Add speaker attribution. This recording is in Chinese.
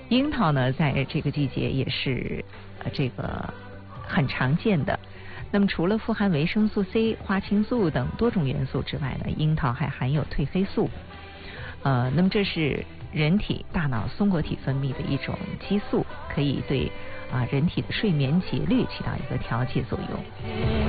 Speaker 1: 樱桃呢，在这个季节也是这个很常见的。那么除了富含维生素 C、花青素等多种元素之外呢，樱桃还含有褪黑素。那么这是人体大脑松果体分泌的一种激素，可以对人体的睡眠节律起到一个调节作用。